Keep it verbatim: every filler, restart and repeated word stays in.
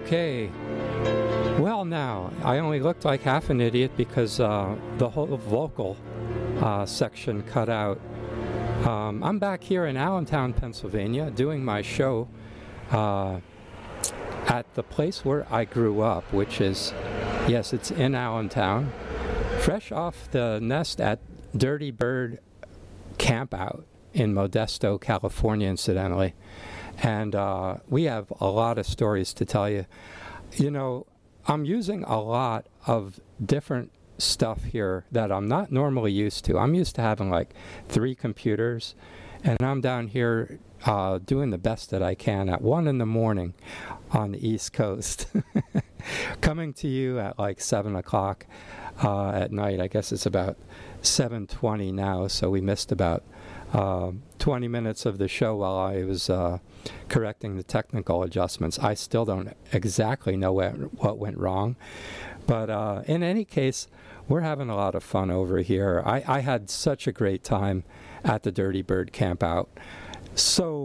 Okay. Well, now, I only looked like half an idiot because uh, the whole vocal uh, section cut out. Um, I'm back here in Allentown, Pennsylvania, doing my show uh, at the place where I grew up, which is, yes, it's in Allentown, fresh off the nest at Dirty Bird Campout in Modesto, California, incidentally. And uh, we have a lot of stories to tell you. You know, I'm using a lot of different stuff here that I'm not normally used to. I'm used to having like three computers, and I'm down here uh, doing the best that I can at one in the morning on the East Coast. Coming to you at like seven o'clock uh, at night. I guess it's about seven twenty now, so we missed about uh, twenty minutes of the show while I was uh, correcting the technical adjustments. I still don't exactly know what, what went wrong, but uh, in any case, we're having a lot of fun over here. I, I had such a great time at the Dirty Bird Campout. So